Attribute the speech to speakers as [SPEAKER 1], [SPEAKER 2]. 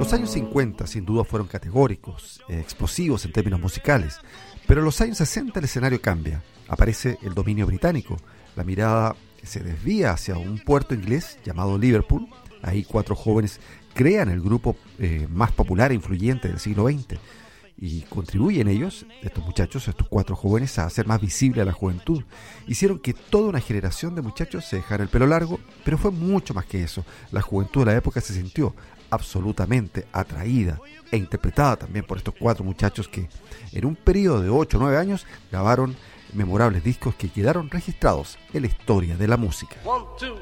[SPEAKER 1] Los años 50 sin duda fueron categóricos, explosivos en términos musicales, pero en los años 60 el escenario cambia. Aparece el dominio británico, la mirada se desvía hacia un puerto inglés llamado Liverpool. Ahí 4 jóvenes crean el grupo más popular e influyente del siglo XX y contribuyen ellos, estos muchachos, estos 4 jóvenes, a hacer más visible a la juventud. Hicieron que toda una generación de muchachos se dejara el pelo largo, pero fue mucho más que eso. La juventud de la época se sintió absolutamente atraída e interpretada también por estos 4 muchachos que en un periodo de 8 o 9 años grabaron memorables discos que quedaron registrados en la historia de la música.